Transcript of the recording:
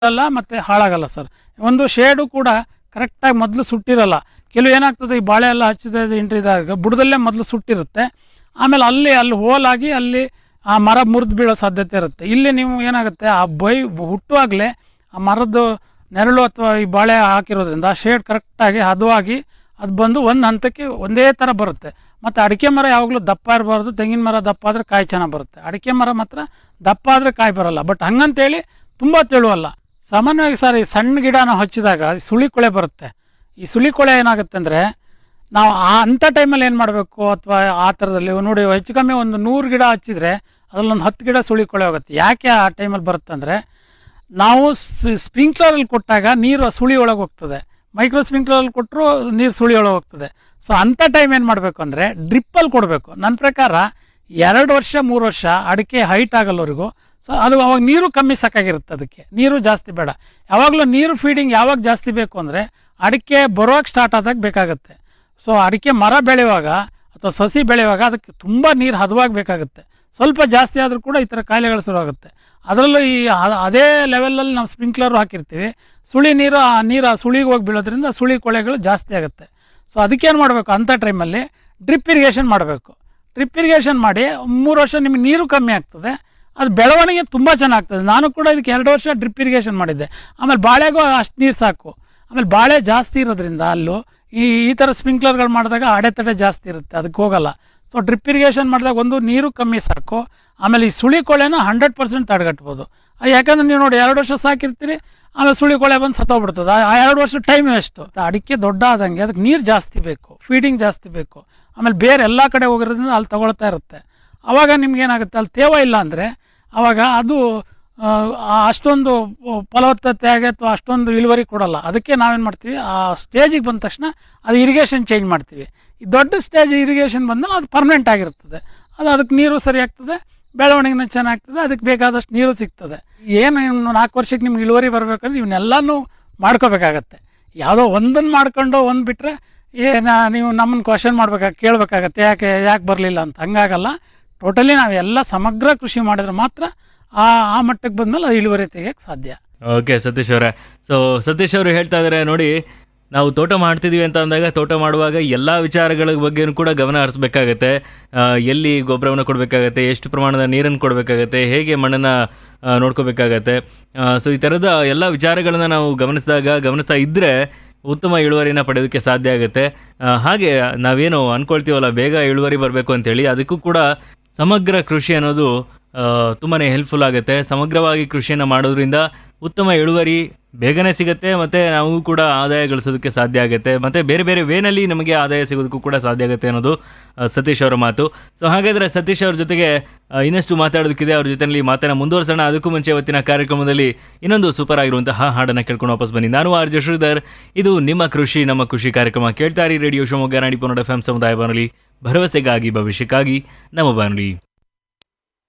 ಅಲ್ಲ ಮತ್ತು ಹಾಳಾಗಲ್ಲ ಸರ್. ಒಂದು ಶೇಡು ಕೂಡ ಕರೆಕ್ಟಾಗಿ ಮೊದಲು ಸುಟ್ಟಿರಲ್ಲ. ಕೆಲವು ಏನಾಗ್ತದೆ, ಈ ಬಾಳೆ ಎಲ್ಲ ಹಚ್ಚಿದ ಇಂಟ್ರಿದಾಗ ಬುಡದಲ್ಲೇ ಮೊದಲು ಸುಟ್ಟಿರುತ್ತೆ. ಆಮೇಲೆ ಅಲ್ಲಿ ಹೋಲಾಗಿ ಅಲ್ಲಿ ಆ ಮರ ಮುರಿದು ಬೀಳೋ ಸಾಧ್ಯತೆ ಇರುತ್ತೆ. ಇಲ್ಲಿ ನೀವು ಏನಾಗುತ್ತೆ, ಆ ಹುಟ್ಟುವಾಗಲೇ ಆ ಮರದ್ದು ನೆರಳು ಅಥವಾ ಈ ಬಾಳೆ ಹಾಕಿರೋದ್ರಿಂದ ಆ ಶೇಡ್ ಕರೆಕ್ಟಾಗಿ ಹದವಾಗಿ ಅದು ಬಂದು ಒಂದು ಹಂತಕ್ಕೆ ಒಂದೇ ಥರ ಬರುತ್ತೆ. ಮತ್ತು ಅಡಿಕೆ ಮರ ಯಾವಾಗಲೂ ದಪ್ಪ ಇರಬಾರ್ದು. ತೆಂಗಿನ ಮರ ದಪ್ಪ ಆದರೆ ಕಾಯಿ ಚೆನ್ನಾಗಿ ಬರುತ್ತೆ. ಅಡಿಕೆ ಮರ ಮಾತ್ರ ದಪ್ಪ ಆದರೆ ಕಾಯಿ ಬರೋಲ್ಲ. ಬಟ್ ಹಂಗಂತೇಳಿ ತುಂಬ ತೆಳುವಲ್ಲ. ಸಾಮಾನ್ಯವಾಗಿ ಸರ್, ಈ ಸಣ್ಣ ಗಿಡ ನಾವು ಹಚ್ಚಿದಾಗ ಸುಳಿಕೊಳೆ ಬರುತ್ತೆ. ಈ ಸುಳಿಕೊಳೆ ಏನಾಗುತ್ತೆ ಅಂದರೆ, ನಾವು ಅಂಥ ಟೈಮಲ್ಲಿ ಏನು ಮಾಡಬೇಕು, ಅಥವಾ ಆ ಥರದಲ್ಲಿ ನೋಡಿ ಹೆಚ್ಚು ಕಮ್ಮಿ ಒಂದು 100 ಗಿಡ ಹಚ್ಚಿದರೆ ಅದರಲ್ಲೊಂದು 10 ಗಿಡ ಸುಳಿಕೊಳೆ ಹೋಗುತ್ತೆ. ಯಾಕೆ ಆ ಟೈಮಲ್ಲಿ ಬರುತ್ತೆ ಅಂದರೆ, ನಾವು ಸ್ಪ್ರಿಂಕ್ಲರಲ್ಲಿ ಕೊಟ್ಟಾಗ ನೀರು ಸುಳಿ ಒಳಗೆ ಹೋಗ್ತದೆ. ಮೈಕ್ರೋ ಸ್ಪ್ರಿಂಕ್ಲರಲ್ಲಿ ಕೊಟ್ಟರು ನೀರು ಸುಳಿ ಒಳಗೆ ಹೋಗ್ತದೆ. ಸೊ ಅಂಥ ಟೈಮ್ ಏನು ಮಾಡಬೇಕು ಅಂದರೆ ಡ್ರಿಪ್ಪಲ್ಲಿ ಕೊಡಬೇಕು. ನನ್ನ ಪ್ರಕಾರ 2 ವರ್ಷ 3 ವರ್ಷ ಅಡಿಕೆ ಹೈಟ್ ಆಗಲ್ಲವರೆಗೂ. ಸೊ ಅದು ಅವಾಗ ನೀರು ಕಮ್ಮಿ ಸಾಕಾಗಿರುತ್ತೆ. ಅದಕ್ಕೆ ನೀರು ಜಾಸ್ತಿ ಬೇಡ. ಯಾವಾಗಲೂ ನೀರು ಫೀಡಿಂಗ್ ಯಾವಾಗ ಜಾಸ್ತಿ ಬೇಕು ಅಂದರೆ ಅಡಿಕೆ ಬರೋಕ್ಕೆ ಸ್ಟಾರ್ಟ್ ಆದಾಗ ಬೇಕಾಗುತ್ತೆ. ಸೊ ಅಡಿಕೆ ಮರ ಬೆಳೆಯುವಾಗ ಅಥವಾ ಸಸಿ ಬೆಳೆಯುವಾಗ ಅದಕ್ಕೆ ತುಂಬ ನೀರು ಹದವಾಗಿ ಬೇಕಾಗುತ್ತೆ. ಸ್ವಲ್ಪ ಜಾಸ್ತಿ ಆದರೂ ಕೂಡ ಈ ಥರ ಕಾಯಿಲೆಗಳು ಶುರುವಾಗುತ್ತೆ. ಅದರಲ್ಲೂ ಈ ಅದೇ ಲೆವೆಲಲ್ಲಿ ನಾವು ಸ್ಪ್ರಿಂಕ್ಲರು ಹಾಕಿರ್ತೀವಿ. ಸುಳಿ ನೀರು ಆ ಸುಳಿಗೆ ಹೋಗಿ ಬೀಳೋದ್ರಿಂದ ಸುಳಿ ಕೊಳೆಗಳು ಜಾಸ್ತಿ ಆಗುತ್ತೆ. ಸೊ ಅದಕ್ಕೇನು ಮಾಡಬೇಕು, ಅಂಥ ಟೈಮಲ್ಲಿ ಡ್ರಿಪ್ ಇರಿಗೇಷನ್ ಮಾಡಬೇಕು. ಡ್ರಿಪ್ ಇರಿಗೇಷನ್ ಮಾಡಿ 3 ವರ್ಷ ನಿಮಗೆ ನೀರು ಕಮ್ಮಿ ಆಗ್ತದೆ. ಅದು ಬೆಳವಣಿಗೆ ತುಂಬ ಚೆನ್ನಾಗ್ತದೆ. ನಾನು ಕೂಡ ಇದಕ್ಕೆ 2 ವರ್ಷ ಡ್ರಿಪ್ ಇರಿಗೇಷನ್ ಮಾಡಿದ್ದೆ. ಆಮೇಲೆ ಬಾಳೆಗೂ ಅಷ್ಟು ನೀರು ಸಾಕು. ಆಮೇಲೆ ಬಾಳೆ ಜಾಸ್ತಿ ಇರೋದ್ರಿಂದ ಅಲ್ಲೂ ಈ ಥರ ಸ್ಪ್ರಿಂಕ್ಲರ್ಗಳು ಮಾಡಿದಾಗ ಅಡೆತಡೆ ಜಾಸ್ತಿ ಇರುತ್ತೆ, ಅದಕ್ಕೆ ಹೋಗಲ್ಲ. ಸೊ ಡ್ರಿಪ್ ಇರಿಗೇಷನ್ ಮಾಡಿದಾಗ ಒಂದು ನೀರು ಕಮ್ಮಿ ಸಾಕು. ಆಮೇಲೆ ಈ ಸುಳಿ ಕೊಳೆನ 100% ತಡೆಗಟ್ಬೋದು. ಯಾಕಂದರೆ ನೀವು ನೋಡಿ 2 ವರ್ಷ ಸಾಕಿರ್ತೀರಿ, ಆಮೇಲೆ ಸುಳಿ ಕೊಳೆ ಬಂದು ಸತ್ತೋಗ್ಬಿಡ್ತದೆ. ಆ 2 ವರ್ಷ ಟೈಮ್ ವೇಸ್ಟು. ಅಡಿಕೆ ದೊಡ್ಡ ಆದಂಗೆ ಅದಕ್ಕೆ ನೀರು ಜಾಸ್ತಿ ಬೇಕು, ಫೀಡಿಂಗ್ ಜಾಸ್ತಿ ಬೇಕು. ಆಮೇಲೆ ಬೇರೆ ಎಲ್ಲ ಕಡೆ ಹೋಗಿರೋದ್ರಿಂದ ಅಲ್ಲಿ ತಗೊಳ್ತಾ ಇರುತ್ತೆ. ಆವಾಗ ನಿಮ್ಗೇನಾಗುತ್ತೆ, ಅಲ್ಲಿ ತೇವ ಇಲ್ಲ ಅಂದರೆ ಆವಾಗ ಅದು ಅಷ್ಟೊಂದು ಫಲವತ್ತತೆಯಾಗಿ ಅಥವಾ ಅಷ್ಟೊಂದು ಇಳುವರಿ ಕೊಡೋಲ್ಲ. ಅದಕ್ಕೆ ನಾವೇನು ಮಾಡ್ತೀವಿ, ಆ ಸ್ಟೇಜಿಗೆ ಬಂದ ತಕ್ಷಣ ಅದು ಇರಿಗೇಷನ್ ಚೇಂಜ್ ಮಾಡ್ತೀವಿ. ಈ ದೊಡ್ಡ ಸ್ಟೇಜ್ ಇರಿಗೇಷನ್ ಬಂದಮೇಲೆ ಅದು ಪರ್ಮನೆಂಟ್ ಆಗಿರ್ತದೆ. ಅದಕ್ಕೆ ನೀರು ಸರಿ ಆಗ್ತದೆ, ಬೆಳವಣಿಗೆನ ಚೆನ್ನಾಗ್ತದೆ, ಅದಕ್ಕೆ ಬೇಕಾದಷ್ಟು ನೀರು ಸಿಗ್ತದೆ. ಏನು 4 ವರ್ಷಕ್ಕೆ ನಿಮ್ಗೆ ಇಳುವರಿ ಬರಬೇಕಂದ್ರೆ ಇವನ್ನೆಲ್ಲನೂ ಮಾಡ್ಕೋಬೇಕಾಗತ್ತೆ. ಯಾವುದೋ ಒಂದನ್ನು ಮಾಡ್ಕೊಂಡು ಒಂದು ಬಿಟ್ಟರೆ ನೀವು ನಮ್ಮನ್ನು ಕ್ವಶನ್ ಕೇಳಬೇಕಾಗತ್ತೆ, ಯಾಕೆ ಬರಲಿಲ್ಲ ಅಂತ. ಹಂಗಾಗಲ್ಲ. ಟೋಟಲಿ ನಾವೆಲ್ಲ ಸಮಗ್ರ ಕೃಷಿ ಮಾಡಿದ್ರೆ ಮಾತ್ರ ಆ ಮಟ್ಟಕ್ಕೆ ಬಂದಮೇಲೆ ಅದು ಇಳುವರಿ ತೆಗಿಯೋಕ್ಕೆ ಸಾಧ್ಯ. ಓಕೆ ಸತೀಶ್ ಅವರೇ, ಸೊ ಸತೀಶ್ ಅವರು ಹೇಳ್ತಾ ಇದ್ದಾರೆ ನೋಡಿ, ನಾವು ತೋಟ ಮಾಡ್ತಿದ್ದೀವಿ ಅಂತ ಅಂದಾಗ ತೋಟ ಮಾಡುವಾಗ ಎಲ್ಲ ವಿಚಾರಗಳ ಬಗ್ಗೆಯೂ ಕೂಡ ಗಮನ ಹರಿಸ್ಬೇಕಾಗತ್ತೆ. ಎಲ್ಲಿ ಗೊಬ್ಬರವನ್ನು ಕೊಡಬೇಕಾಗತ್ತೆ, ಎಷ್ಟು ಪ್ರಮಾಣದ ನೀರನ್ನು ಕೊಡಬೇಕಾಗತ್ತೆ, ಹೇಗೆ ಮಣ್ಣನ್ನು ನೋಡ್ಕೋಬೇಕಾಗತ್ತೆ. ಸೊ ಈ ಥರದ ಎಲ್ಲ ವಿಚಾರಗಳನ್ನು ನಾವು ಗಮನಿಸ್ತಾ ಇದ್ದರೆ ಉತ್ತಮ ಇಳುವರಿನ ಪಡೆಯೋದಕ್ಕೆ ಸಾಧ್ಯ ಆಗುತ್ತೆ. ಹಾಗೆ ನಾವೇನು ಅಂದ್ಕೊಳ್ತೀವಲ್ಲ ಬೇಗ ಇಳುವರಿ ಬರಬೇಕು ಅಂತೇಳಿ, ಅದಕ್ಕೂ ಕೂಡ ಸಮಗ್ರ ಕೃಷಿ ಅನ್ನೋದು ತುಂಬಾ ಹೆಲ್ಪ್ಫುಲ್ ಆಗುತ್ತೆ. ಸಮಗ್ರವಾಗಿ ಕೃಷಿಯನ್ನು ಮಾಡೋದ್ರಿಂದ ಉತ್ತಮ ಇಳುವರಿ ಬೇಗನೆ ಸಿಗುತ್ತೆ, ಮತ್ತು ನಾವು ಕೂಡ ಆದಾಯ ಗಳಿಸೋದಕ್ಕೆ ಸಾಧ್ಯ ಆಗುತ್ತೆ, ಮತ್ತು ಬೇರೆ ಬೇರೆ ವೇನಲ್ಲಿ ನಮಗೆ ಆದಾಯ ಸಿಗೋದಕ್ಕೂ ಕೂಡ ಸಾಧ್ಯ ಆಗುತ್ತೆ ಅನ್ನೋದು ಸತೀಶ್ ಅವರ ಮಾತು. ಸೊ ಹಾಗಾದರೆ ಸತೀಶ್ ಅವ್ರ ಜೊತೆಗೆ ಇನ್ನಷ್ಟು ಮಾತಾಡೋದಕ್ಕಿದೆ. ಅವ್ರ ಜೊತೆಯಲ್ಲಿ ಮಾತನ್ನು ಮುಂದುವರ್ಸೋಣ. ಅದಕ್ಕೂ ಮುಂಚೆ ಇವತ್ತಿನ ಕಾರ್ಯಕ್ರಮದಲ್ಲಿ ಇನ್ನೊಂದು ಸೂಪರ್ ಆಗಿರುವಂತಹ ಹಾಡನ್ನು ಕೇಳ್ಕೊಂಡು ವಾಪಸ್ ಬನ್ನಿ. ನಾನು ಆರ್ ಜೆ ಶ್ರೀಧರ್. ಇದು ನಿಮ್ಮ ಕೃಷಿ ನಮ್ಮ ಖುಷಿ ಕಾರ್ಯಕ್ರಮ. ಕೇಳ್ತಾರಿ ರೇಡಿಯೋ ಶಿವಮೊಗ್ಗ 90.1 FM ಸಮುದಾಯ ಬಾನುಲಿ, ಭರವಸೆಗಾಗಿ ಭವಿಷ್ಯಕ್ಕಾಗಿ ನಮ್ಮ ಬಾನುಲಿ.